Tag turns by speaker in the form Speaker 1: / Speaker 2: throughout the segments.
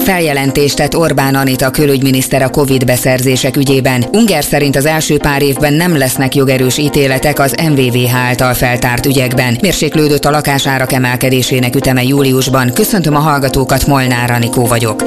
Speaker 1: Feljelentést tett Orbán Anita külügyminiszter a Covid beszerzések ügyében. Ungár szerint az első pár évben nem lesznek jogerős ítéletek az MVVH által feltárt ügyekben. Mérséklődött a lakásárak emelkedésének üteme júliusban. Köszöntöm a hallgatókat, Molnár Anikó vagyok.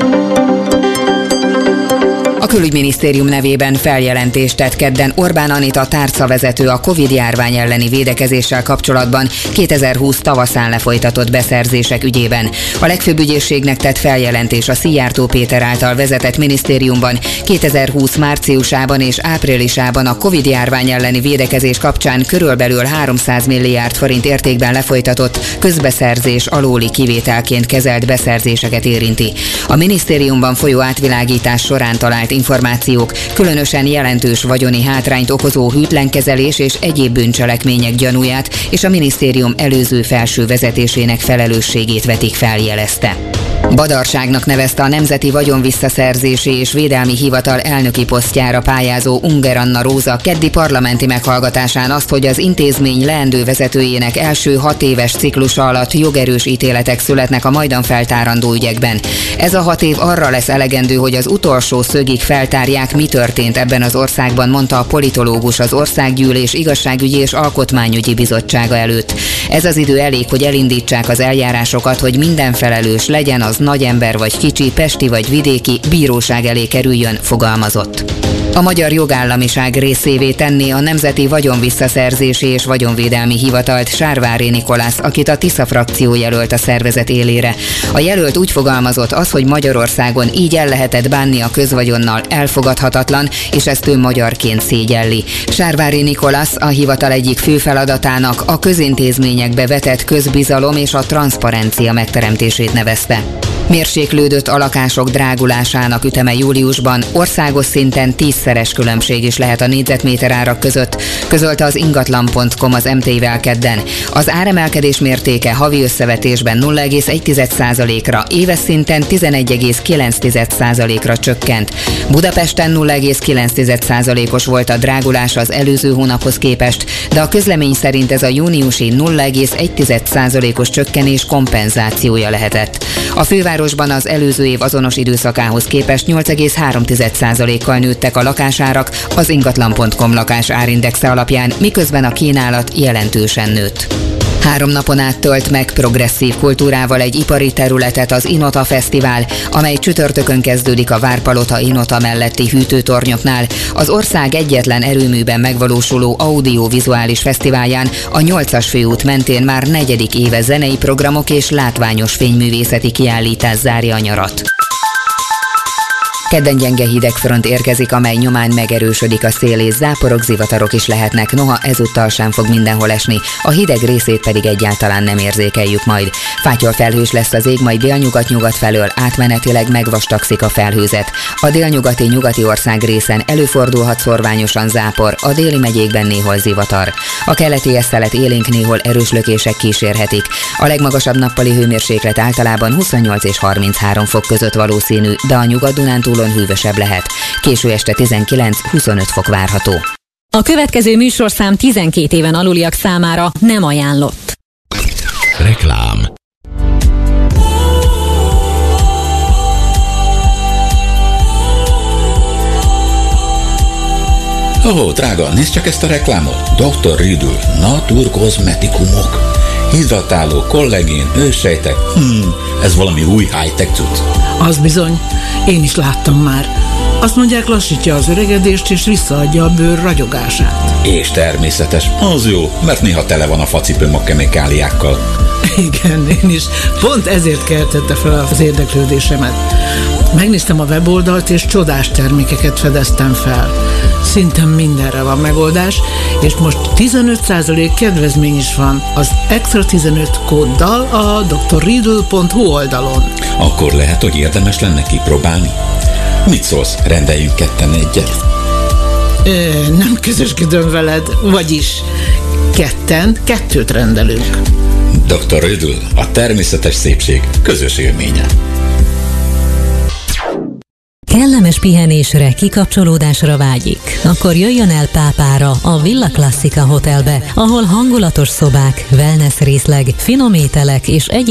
Speaker 1: A külügyminisztérium nevében feljelentést tett kedden Orbán Anita tárcavezető a Covid-járvány elleni védekezéssel kapcsolatban 2020 tavaszán lefolytatott beszerzések ügyében. A legfőbb ügyészségnek tett feljelentés a Szijjártó Péter által vezetett minisztériumban 2020 márciusában és áprilisában a Covid-járvány elleni védekezés kapcsán körülbelül 300 milliárd forint értékben lefolytatott közbeszerzés alóli kivételként kezelt beszerzéseket érinti. A minisztériumban folyó átvilágítás során talált információk különösen jelentős vagyoni hátrányt okozó hűtlenkezelés és egyéb bűncselekmények gyanúját és a minisztérium előző felső vezetésének felelősségét vetik fel, jelezte. Badarságnak nevezte a Nemzeti Vagyonvisszaszerzési és Védelmi Hivatal elnöki posztjára pályázó Unger Anna Róza keddi parlamenti meghallgatásán azt, hogy az intézmény leendő vezetőjének első 6 éves ciklusa alatt jogerős ítéletek születnek a majdan feltárandó ügyekben. Ez a 6 év arra lesz elegendő, hogy az utolsó szögig feltárják, mi történt ebben az országban, mondta a politológus az Országgyűlés Igazságügyi és Alkotmányügyi Bizottsága előtt. Ez az idő elég, hogy elindítsák az eljárásokat, hogy minden felelős, legyen az nagy ember vagy kicsi, pesti vagy vidéki, bíróság elé kerüljön, fogalmazott. A magyar jogállamiság részévé tenné a Nemzeti Vagyonvisszaszerzési és Vagyonvédelmi Hivatalt Sárvári Nikolász, akit a Tisza frakció jelölt a szervezet élére. A jelölt úgy fogalmazott, az, hogy Magyarországon így el lehetett bánni a közvagyonnal, elfogadhatatlan, és ezt ő magyarként szégyelli. Sárvári Nikolász a hivatal egyik fő feladatának a közintézményekbe vetett közbizalom és a transzparencia megteremtését nevezte. Mérséklődött a lakások drágulásának üteme júliusban, országos szinten 10-szeres különbség is lehet a négyzetméter árak között, közölte az ingatlan.com az MT-vel kedden. Az áremelkedés mértéke havi összevetésben 0,1%-ra, éves szinten 11,9%-ra csökkent. Budapesten 0,9%-os volt a drágulás az előző hónaphoz képest, de a közlemény szerint ez a júniusi 0,1%-os csökkenés kompenzációja lehetett. A fővárosban az előző év azonos időszakához képest 8,3%-kal nőttek a lakásárak az ingatlan.com lakás árindexe alapján, miközben a kínálat jelentősen nőtt. 3 napon át tölt meg progresszív kultúrával egy ipari területet az Inota Fesztivál, amely csütörtökön kezdődik a Várpalota Inota melletti hűtőtornyoknál. Az ország egyetlen erőműben megvalósuló audiovizuális fesztiválján a 8-as főút mentén már 4. éve zenei programok és látványos fényművészeti kiállítás zárja a nyarat. Kedden gyenge hidegfront érkezik, amely nyomán megerősödik a szél és záporok, zivatarok is lehetnek, noha ezúttal sem fog mindenhol esni, a hideg részét pedig egyáltalán nem érzékeljük majd. Fátyolfelhős lesz az ég, majd délnyugat-nyugat felől átmenetileg megvastagszik a felhőzet. A délnyugati nyugati ország részen előfordulhat szorványosan zápor, a déli megyékben néhol zivatar. A keleti eszelet élénk, néhol erős lökések kísérhetik. A legmagasabb nappali hőmérséklet általában 28 és 33 fok között valószínű, de a Nyugat-Dunántúlon hűvösebb lehet. Késő este 19-25 fok várható.
Speaker 2: A következő műsorszám 12 éven aluliak számára nem ajánlott.
Speaker 3: Reklám. Ó, drága, nézd csak ezt a reklámot. Dr. Riddle, naturkozmetikumok. Hidratáló, kollagén, őssejtek. Ez valami új high-tech cucc.
Speaker 4: Az bizony, én is láttam már. Azt mondják, lassítja az öregedést és visszaadja a bőr ragyogását.
Speaker 3: És természetes, az jó, mert néha tele van a facipőm a kemikáliákkal.
Speaker 4: Igen, én is. Pont ezért keltette fel az érdeklődésemet. Megnéztem a weboldalt, és csodás termékeket fedeztem fel. Szinte mindenre van megoldás, és most 15% kedvezmény is van az Extra 15 kóddal a drriddle.hu oldalon.
Speaker 3: Akkor lehet, hogy érdemes lenne kipróbálni. Mit szólsz, rendeljünk ketten egyet?
Speaker 4: Nem közösködöm veled, vagyis ketten 2 rendelünk.
Speaker 3: Dr. Riddle, a természetes szépség közös élménye.
Speaker 2: Kellemes pihenésre, kikapcsolódásra vágyik? Akkor jöjjön el Pápára, a Villa Classica Hotelbe, ahol hangulatos szobák, wellness részleg, finom ételek és egyéb